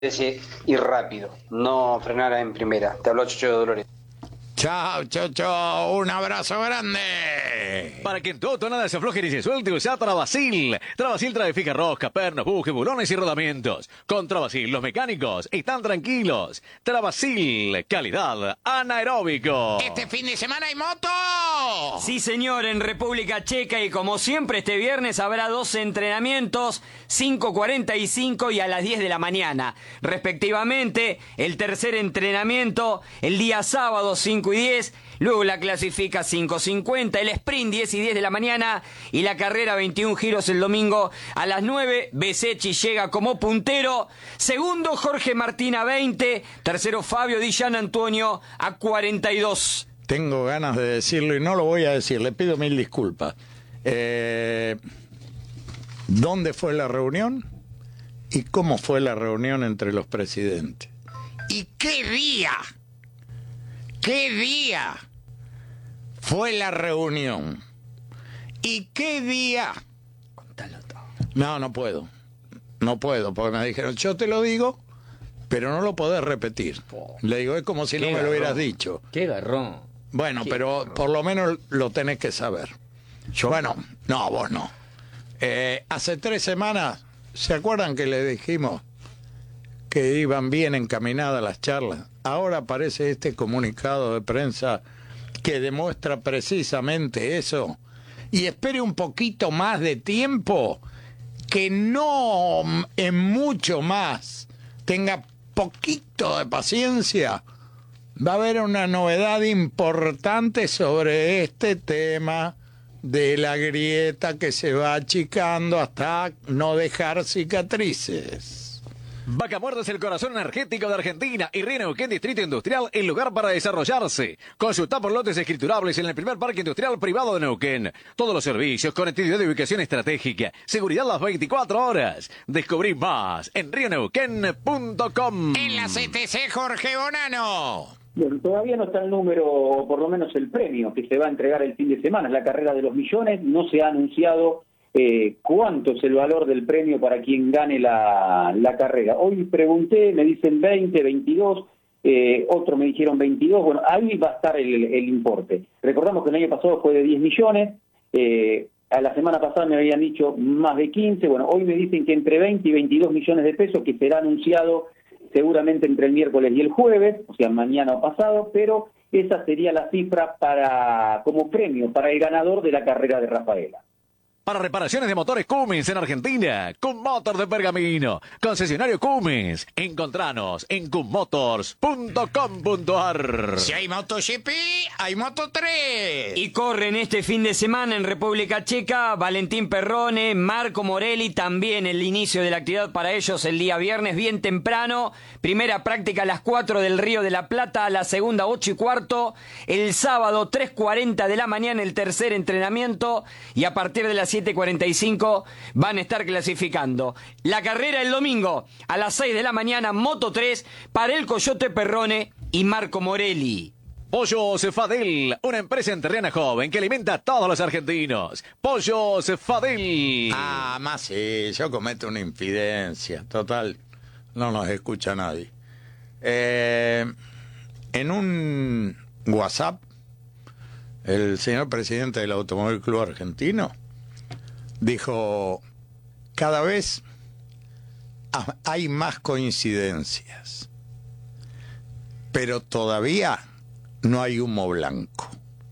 ir rápido, no frenar en primera. Te habló Chucho de Dolores. Chao, Chocho, un abrazo grande. Para que en tu auto nada se afloje ni se suelte, usa Travasil. Travasil trae fija rosca, pernos, bujes, bulones y rodamientos. Con Travasil los mecánicos están tranquilos. Travasil, calidad anaeróbico. ¿Este fin de semana hay moto? Sí, señor, en República Checa, y como siempre este viernes habrá 2 entrenamientos, 5:45 y a las 10 de la mañana. Respectivamente, el tercer entrenamiento el día sábado 5 y 10, luego la clasifica 5:50, el sprint 10 y 10 de la mañana y la carrera 21 giros el domingo a las 9. Besechi llega como puntero, segundo Jorge Martín a 20, tercero Fabio Di Gian Antonio a 42. Tengo ganas de decirlo y no lo voy a decir, le pido mil disculpas. ¿Dónde fue la reunión? ¿Y cómo fue la reunión entre los presidentes? ¿Y qué día? ¿Qué día fue la reunión? ¿Y qué día? Contalo todo. No puedo. No puedo, porque me dijeron, yo te lo digo, pero no lo podés repetir. Le digo, es como si no me lo hubieras dicho. Qué garrón. Bueno, pero por lo menos lo tenés que saber. Bueno, no, vos no. Hace 3 semanas, ¿se acuerdan que le dijimos que iban bien encaminadas las charlas? Ahora aparece este comunicado de prensa que demuestra precisamente eso. Y espere un poquito más de tiempo, que no en mucho más. Tenga poquito de paciencia. Va a haber una novedad importante sobre este tema de la grieta que se va achicando hasta no dejar cicatrices. Vaca Muerta es el corazón energético de Argentina y Río Neuquén Distrito Industrial, el lugar para desarrollarse. Consulta por lotes escriturables en el primer parque industrial privado de Neuquén. Todos los servicios, conectividad de ubicación estratégica, seguridad las 24 horas. Descubrí más en rioneuquén.com. En la CTC, Jorge Bonano. Bueno, todavía no está el número, o por lo menos el premio que se va a entregar el fin de semana, es la carrera de los millones. No se ha anunciado cuánto es el valor del premio para quien gane la carrera. Hoy pregunté, me dicen 20, 22, otros me dijeron 22, bueno, ahí va a estar el importe. Recordamos que el año pasado fue de 10 millones, a la semana pasada me habían dicho más de 15, bueno, hoy me dicen que entre 20 y 22 millones de pesos, que será anunciado seguramente entre el miércoles y el jueves, o sea, mañana o pasado, pero esa sería la cifra como premio para el ganador de la carrera de Rafaela. Para reparaciones de motores Cummins en Argentina, Cummotor de Pergamino, concesionario Cummins. Encontranos en cummotors.com.ar. Si hay MotoGP, hay Moto3. Y corren este fin de semana en República Checa Valentín Perrone, Marco Morelli, también el inicio de la actividad para ellos el día viernes bien temprano. Primera práctica a las 4 del Río de la Plata, la segunda 8:15. El sábado 3:40 de la mañana el tercer entrenamiento y a partir de las 7:45 van a estar clasificando. La carrera el domingo a las 6 de la mañana, Moto3 para el Coyote Perrone y Marco Morelli. Pollos Fadel, una empresa enterrana joven que alimenta a todos los argentinos. Pollos Fadel. Ah, más sí, yo cometo una infidencia. Total, no nos escucha nadie. En un WhatsApp, el señor presidente del Automóvil Club Argentino dijo, cada vez hay más coincidencias, pero todavía no hay humo blanco.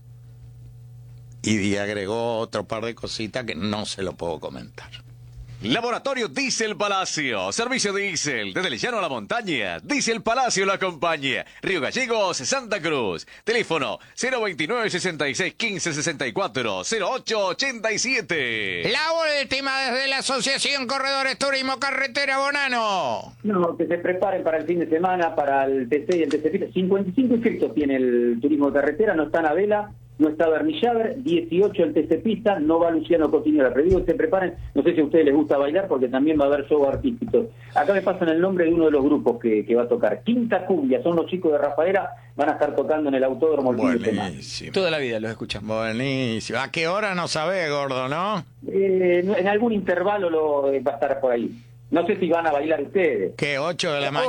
Y agregó otro par de cositas que no se lo puedo comentar. Laboratorio Diesel Palacio, servicio diésel, desde el llano a la montaña, Diesel Palacio lo acompaña, Río Gallegos, Santa Cruz, teléfono 029 66 15 64 08 87. La última desde la Asociación Corredores Turismo Carretera Bonano. No, que se preparen para el fin de semana, para el TC y el TC. 55 inscritos tiene el turismo de carretera, no está Navela, no está Bernillaver, 18 el TC Pista, no va Luciano Cotinera. Pero digo que se preparen, no sé si a ustedes les gusta bailar, porque también va a haber show artístico. Acá me pasan el nombre de uno de los grupos que va a tocar. Quinta Cumbia, son los chicos de Rafaela, van a estar tocando en el autódromo el fin de semana. Buenísimo. Toda la vida los escuchamos. Buenísimo. ¿A qué hora no sabés, gordo, no? En algún intervalo va a estar por ahí. No sé si van a bailar ustedes. ¿Qué? 8 de la mañana.